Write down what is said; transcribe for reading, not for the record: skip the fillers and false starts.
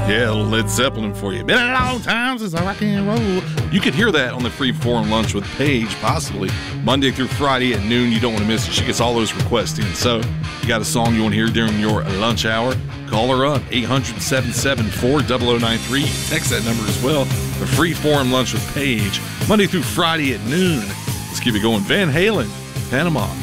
Yeah, Led Zeppelin for you. Been a long time since I rock and roll. You could hear that on the Freeform Lunch with Paige, possibly Monday through Friday at noon. You don't want to miss it. She gets all those requests in. So you got a song you want to hear during your lunch hour, call her up, 800-774-0093. Text that number as well. The Freeform Lunch with Paige, Monday through Friday at noon. Let's keep it going. Van Halen, Panama.